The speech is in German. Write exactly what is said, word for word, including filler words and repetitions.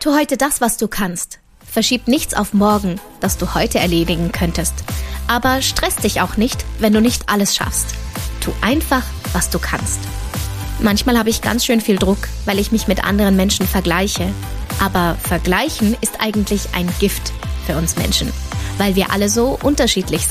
Tu heute das, was du kannst. Verschieb nichts auf morgen, das du heute erledigen könntest. Aber stress dich auch nicht, wenn du nicht alles schaffst. Tu einfach, was du kannst. Manchmal habe ich ganz schön viel Druck, weil ich mich mit anderen Menschen vergleiche. Aber Vergleichen ist eigentlich ein Gift für uns Menschen, weil wir alle so unterschiedlich sind.